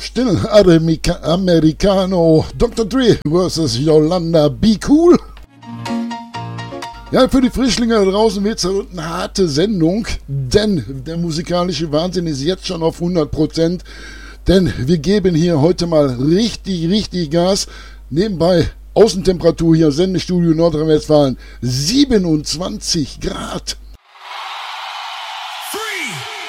Still Americano, Dr. Dre vs. Yolanda Be Cool. Ja, für die Frischlinge da draußen wird es eine harte Sendung, denn der musikalische Wahnsinn ist jetzt schon auf 100%, denn wir geben hier heute mal richtig Gas. Nebenbei Außentemperatur hier, Sendestudio Nordrhein-Westfalen, 27 Grad.